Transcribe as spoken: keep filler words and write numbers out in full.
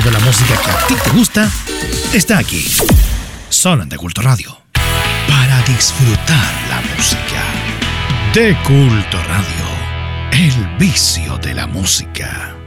Toda la música que a ti te gusta está aquí, solo en De Culto Radio. Para disfrutar la música. De Culto Radio, el vicio de la música.